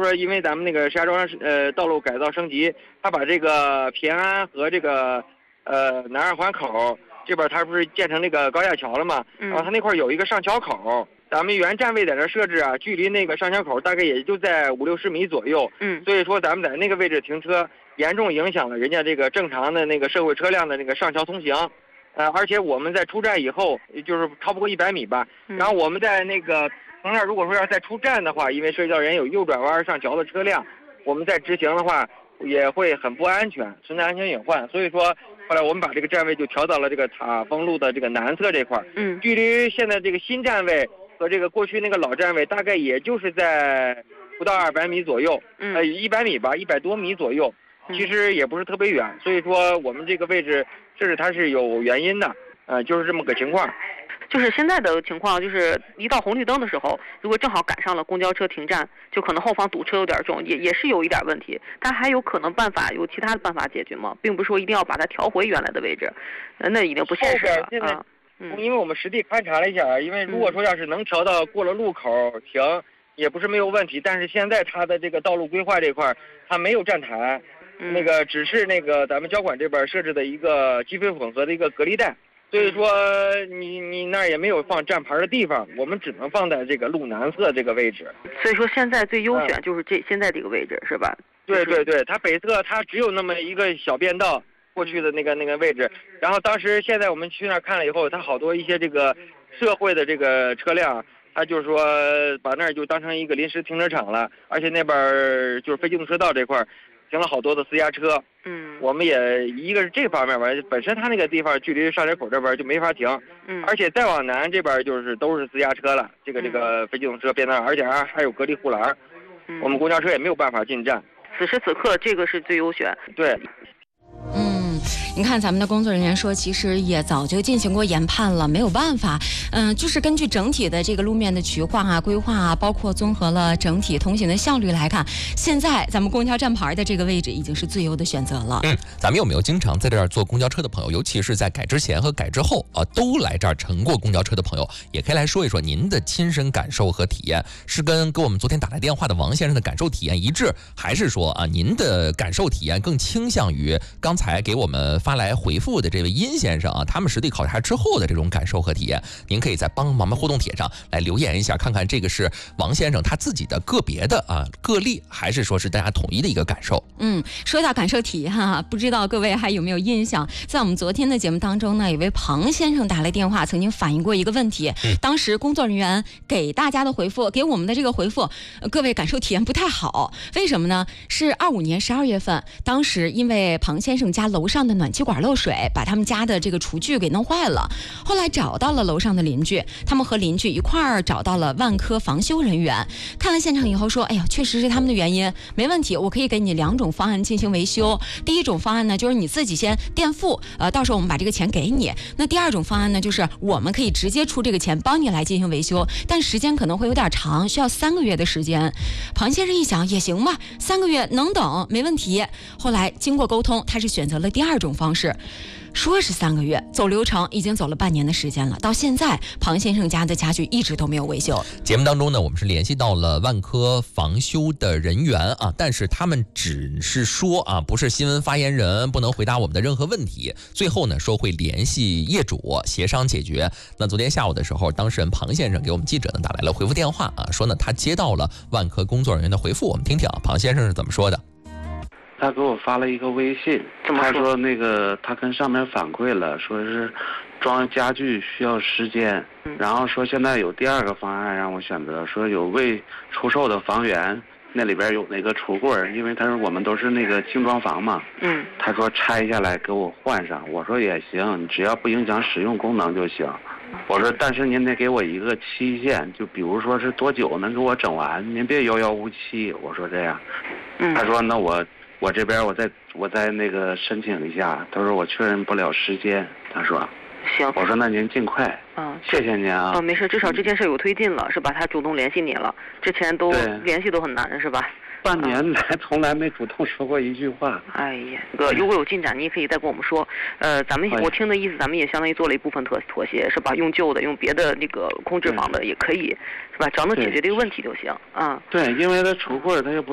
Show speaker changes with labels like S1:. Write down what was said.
S1: 说因为咱们那个石家庄道路改造升级，他把这个平安和这个南二环口这边他不是建成那个高架桥了嘛？然后他那块有一个上桥口，咱们原站位在那设置啊，距离那个上桥口大概也就在50-60米左右。所以说咱们在那个位置停车，严重影响了人家这个正常的那个社会车辆的那个上桥通行。而且我们在出站以后，就是超不过100米吧。然后我们在那个从那儿如果说要再出站的话，因为涉及到人有右转弯上桥的车辆，我们再直行的话也会很不安全，存在安全隐患。所以说后来我们把这个站位就调到了这个塔峰路的这个南侧这块。距离现在这个新站位和这个过去那个老站位大概也就是在不到200米左右，100米吧，100多米左右，其实也不是特别远。所以说我们这个位置这是它是有原因的，就是这么个情况。
S2: 就是现在的情况，就是一到红绿灯的时候，如果正好赶上了公交车停站，就可能后方堵车有点重，也是有一点问题。但还有可能有其他的办法解决吗？并不是说一定要把它调回原来的位置，那已经不现实了啊。
S1: 因为我们实地勘察了一下，因为如果说要是能调到过了路口停，也不是没有问题。但是现在它的这个道路规划这块，它没有站台，那个只是那个咱们交管这边设置的一个机非混合的一个隔离带。所以说你那儿也没有放站牌的地方，我们只能放在这个路南侧这个位置。
S2: 所以说现在最优选就是现在这个位置是吧？
S1: 对对对，它北侧它只有那么一个小便道过去的那个位置。然后现在我们去那儿看了以后，它好多一些这个社会的这个车辆，它就是说把那儿就当成一个临时停车场了，而且那边就是非机动车道这块停了好多的私家车。我们也一个是这方面吧，本身它那个地方距离上水口这边就没法停，而且再往南这边就是都是私家车了，这个非机动车变道，而且还有隔离护栏，我们公交车也没有办法进站。
S2: 此时此刻这个是最优选。
S1: 对。
S3: 你看咱们的工作人员说，其实也早就进行过研判了，没有办法，就是根据整体的这个路面的渠化啊、规划啊，包括综合了整体通行的效率来看，现在咱们公交站牌的这个位置已经是最优的选择了。
S4: 咱们有没有经常在这儿坐公交车的朋友，尤其是在改之前和改之后都来这儿乘过公交车的朋友，也可以来说一说您的亲身感受和体验，是跟我们昨天打来电话的王先生的感受体验一致，还是说您的感受体验更倾向于刚才给我们发来回复的这位殷先生他们实地考察之后的这种感受和体验？您可以在帮忙们互动帖上来留言一下，看看这个是王先生他自己的个别的个例，还是说是大家统一的一个感受？
S3: 说到感受体验不知道各位还有没有印象，在我们昨天的节目当中呢，有位庞先生打来电话，曾经反映过一个问题。当时工作人员给大家的回复，给我们的这个回复，各位感受体验不太好。为什么呢？是25年12月份，当时因为庞先生家楼上的暖气管漏水，把他们家的这个厨具给弄坏了。后来找到了楼上的邻居，他们和邻居一块儿找到了万科防修人员，看了现场以后说，哎呀，确实是他们的原因，没问题，我可以给你2种方案进行维修。第一种方案呢，就是你自己先垫付，到时候我们把这个钱给你。那第二种方案呢，就是我们可以直接出这个钱帮你来进行维修，但时间可能会有点长，需要3个月的时间。庞先生一想也行吧，3个月能等，没问题。后来经过沟通，他是选择了第2种方式。说是3个月，走流程已经走了半年的时间了，到现在庞先生家的家具一直都没有维修。
S4: 节目当中呢，我们是联系到了万科防修的人员但是他们只是说不是新闻发言人，不能回答我们的任何问题。最后呢，说会联系业主协商解决。那昨天下午的时候，当事人庞先生给我们记者呢打来了回复电话说呢他接到了万科工作人员的回复，我们听听庞先生是怎么说的。
S5: 他给我发了一个微信，他说那个他跟上面反馈了，说是装家具需要时间，然后说现在有第2个方案让我选择，说有未出售的房源，那里边有那个橱柜，因为他说我们都是那个精装房嘛，他说拆下来给我换上，我说也行，只要不影响使用功能就行。我说但是您得给我一个期限，就比如说是多久能给我整完，您别遥遥无期。我说这样，他说那我这边我再那个申请一下，他说我确认不了时间，他说
S2: 行，
S5: 我说那您尽快，谢谢您啊。
S2: 没事，至少这件事有推进了，是吧？他主动联系你了，之前都联系都很难，是吧？
S5: 半年来从来没主动说过一句话。
S2: 哎呀，如果有进展，你也可以再跟我们说。我听的意思，咱们也相当于做了一部分妥协，是吧？用旧的，用别的那个空置房的也可以，是吧？只要能解决这个问题就行。
S5: 对，因为他橱柜他又不